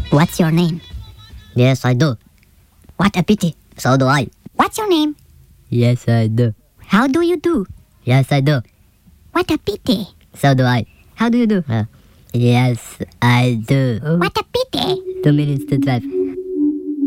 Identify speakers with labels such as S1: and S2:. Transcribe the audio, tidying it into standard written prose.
S1: What's your name?
S2: Yes, I do.
S1: What a pity.
S2: So do I.
S1: What's your name?
S2: Yes, I do.
S1: How do you do?
S2: Yes, I do.
S1: What a pity.
S2: So do I.
S1: How do you do?
S2: Yes, I do.
S1: What a pity.
S2: 2 minutes to drive.